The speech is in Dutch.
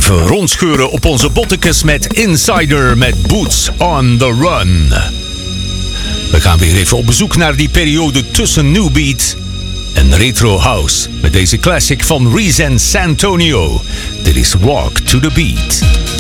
Even rondscheuren op onze bottekes met Insider met Boots on the Run. We gaan weer even op bezoek naar die periode tussen New Beat en Retro House met deze classic van Reese en Santonio. Dit is Walk to the Beat.